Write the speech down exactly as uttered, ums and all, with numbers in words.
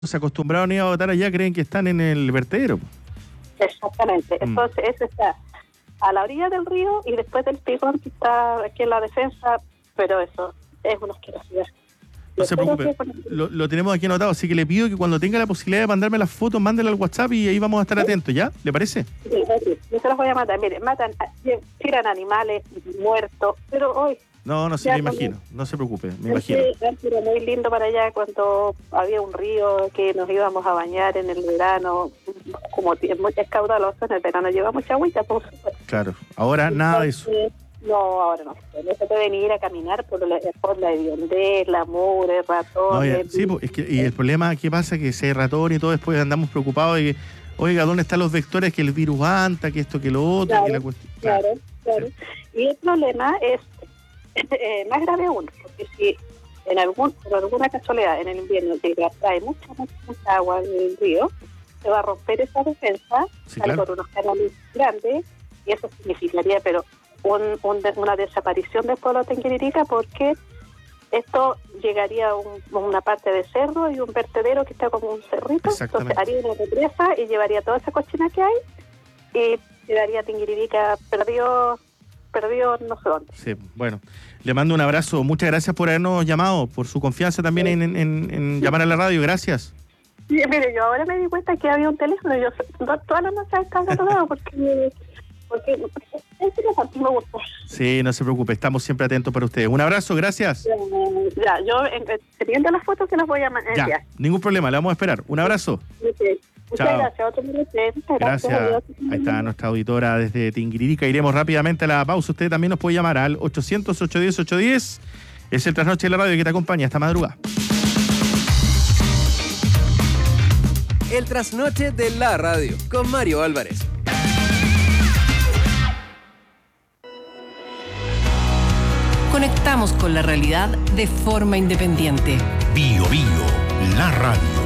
se acostumbraron a ir a votar allá, creen que están en el vertedero. Exactamente. Mm. Entonces, eso está a la orilla del río y después del picón que está aquí en la defensa, pero eso es una asquerosidad. No se preocupe, lo, lo tenemos aquí anotado, así que le pido que cuando tenga la posibilidad de mandarme las fotos, mándela al WhatsApp y ahí vamos a estar atentos, ¿ya? ¿Le parece? Sí, sí, yo se los voy a matar. Mire, matan, tiran animales muertos, pero hoy... No, no, sí, ya me imagino, no se preocupe, me imagino. Era muy lindo para allá cuando había un río que nos íbamos a bañar en el verano, como es caudaloso, en el verano lleva mucha agüita, por supuesto. Claro, ahora nada de eso. No, ahora no. No se pueden ir a caminar por la, por la hediondez, la mugre, ratones. No, sí, pues, es que, y el problema, ¿qué pasa? Que si hay ratón y todo, después andamos preocupados de que, oiga, ¿dónde están los vectores? Que el virus anta, que esto, que lo otro, claro, que la cuestión. Claro, claro. Sí. Y el problema es eh, más grave aún, porque si en algún por alguna casualidad en el invierno trae mucha, mucha, mucha agua del río, se va a romper esa defensa, sí, claro, claro. por unos canales grandes, y eso significaría, pero Un, un, una desaparición del pueblo de Tinguiririca, porque esto llegaría a un, una parte de cerro y un vertedero que está como un cerrito, entonces haría una represa y llevaría toda esa cochina que hay y quedaría Tinguiririca perdió, perdió no sé dónde. Sí, bueno, le mando un abrazo, muchas gracias por habernos llamado, por su confianza también sí. en, en, en llamar a la radio, gracias. Sí, mire, yo ahora me di cuenta que había un teléfono y yo todas las noches estaba tocado porque... porque es me gusta. Sí, no se preocupe, estamos siempre atentos para ustedes. Un abrazo, gracias. Ya, ya yo teniendo las fotos que las voy a enviar. Ya, ningún problema, le vamos a esperar. Un abrazo. Okay. Muchas Chao. gracias. Otro gracias. Gracias. Ahí está nuestra auditora desde Tinguiririca. Iremos rápidamente a la pausa. Usted también nos puede llamar al ochocientos, ochocientos diez, ochocientos diez. Es el Trasnoche de la Radio que te acompaña esta madrugada. El Trasnoche de la Radio con Mario Álvarez. Conectamos con la realidad de forma independiente. Bio Bio, la radio.